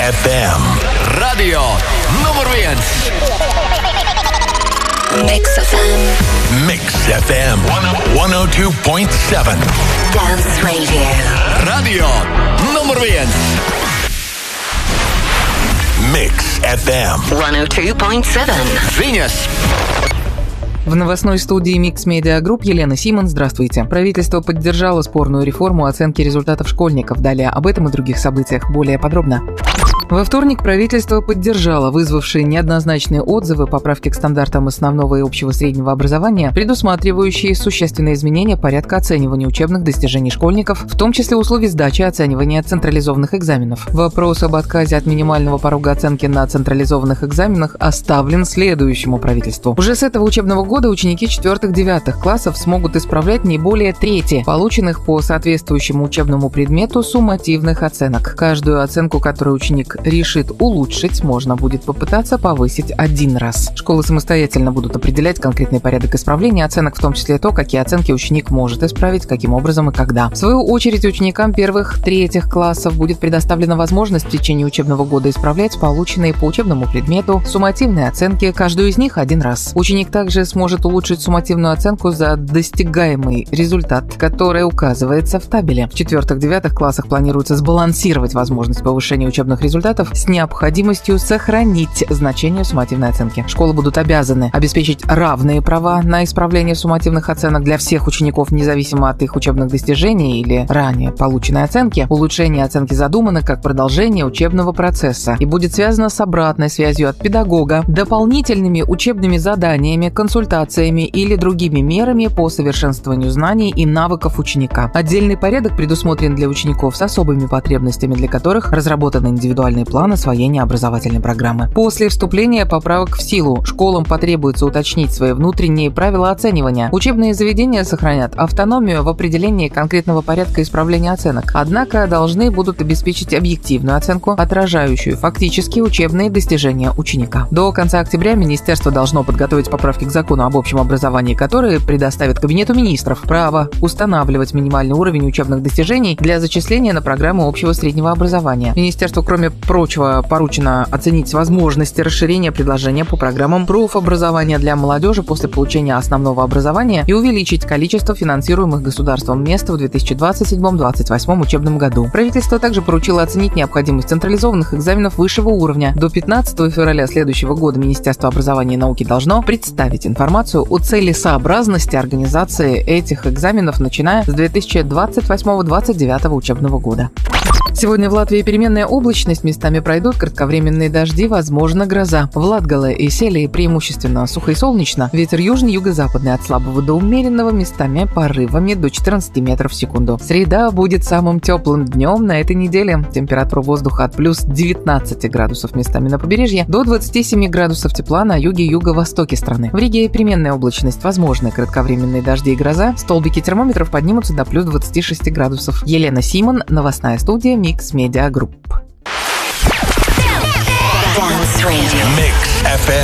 FM. Radio numur 1. Mix FM. Mix FM 102.7. Dance Radio. Radio numur 1. Mix FM 102.7. Viņas. В новостной студии Mix Media Group Елена Симон. Здравствуйте. Правительство поддержало спорную реформу оценки результатов школьников. Далее об этом и других событиях более подробно. Во вторник правительство поддержало вызвавшие неоднозначные отзывы поправки к стандартам основного и общего среднего образования, предусматривающие существенные изменения порядка оценивания учебных достижений школьников, в том числе условий сдачи оценивания централизованных экзаменов. Вопрос об отказе от минимального порога оценки на централизованных экзаменах оставлен следующему правительству. Уже с этого учебного года ученики 4-9 классов смогут исправлять не более трети полученных по соответствующему учебному предмету суммативных оценок. Каждую оценку, которую ученик решит улучшить, можно будет попытаться повысить один раз. Школы самостоятельно будут определять конкретный порядок исправления оценок, в том числе то, какие оценки ученик может исправить, каким образом и когда. В свою очередь, ученикам 1-3 классов будет предоставлена возможность в течение учебного года исправлять полученные по учебному предмету суммативные оценки, каждую из них один раз. Ученик также сможет улучшить суммативную оценку за достигаемый результат, который указывается в табеле. В 4-9 классах планируется сбалансировать возможность повышения учебных результатов с необходимостью сохранить значение суммативной оценки. Школы будут обязаны обеспечить равные права на исправление суммативных оценок для всех учеников, независимо от их учебных достижений или ранее полученной оценки. Улучшение оценки задумано как продолжение учебного процесса и будет связано с обратной связью от педагога, дополнительными учебными заданиями, консультациями или другими мерами по совершенствованию знаний и навыков ученика. Отдельный порядок предусмотрен для учеников с особыми потребностями, для которых разработаны индивидуальные план освоения образовательной программы. После вступления поправок в силу школам потребуется уточнить свои внутренние правила оценивания. Учебные заведения сохранят автономию в определении конкретного порядка исправления оценок, однако должны будут обеспечить объективную оценку, отражающую фактические учебные достижения ученика. До конца октября министерство должно подготовить поправки к закону об общем образовании, которые предоставят Кабинету министров право устанавливать минимальный уровень учебных достижений для зачисления на программу общего среднего образования. Министерству, кроме прочего, поручено оценить возможности расширения предложения по программам профобразования для молодежи после получения основного образования и увеличить количество финансируемых государством мест в 2027-2028 учебном году. Правительство также поручило оценить необходимость централизованных экзаменов высшего уровня. До 15 февраля следующего года Министерство образования и науки должно представить информацию о целесообразности организации этих экзаменов, начиная с 2028-2029 учебного года. Сегодня в Латвии переменная облачность, местами пройдут кратковременные дожди, возможно гроза. В Латгале и Селии преимущественно сухо и солнечно. Ветер южный, юго-западный от слабого до умеренного, местами порывами до 14 метров в секунду. Среда будет самым теплым днем на этой неделе. Температура воздуха от плюс 19 градусов местами на побережье до 27 градусов тепла на юге и юго-востоке страны. В Риге переменная облачность, возможны кратковременные дожди и гроза. Столбики термометров поднимутся до плюс 26 градусов. Елена Симон, новостная студия Mix Media Group. Dance Radio. Mix FM.